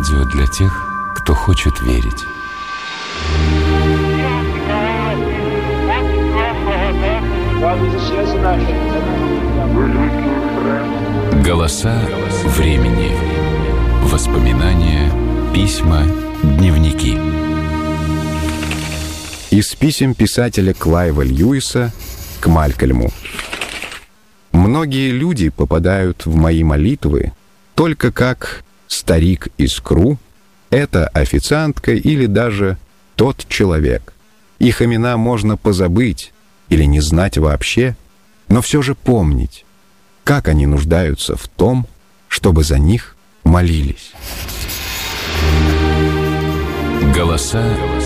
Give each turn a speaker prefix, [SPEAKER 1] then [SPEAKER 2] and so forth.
[SPEAKER 1] Радио для тех, кто хочет верить. Голоса времени. Воспоминания, письма, дневники.
[SPEAKER 2] Из писем писателя Клайва Льюиса к Малькольму. Многие люди попадают в мои молитвы только как старик из Кру, эта официантка или даже тот человек. Их имена можно позабыть или не знать вообще, но все же помнить, как они нуждаются в том, чтобы за них молились.
[SPEAKER 1] Голоса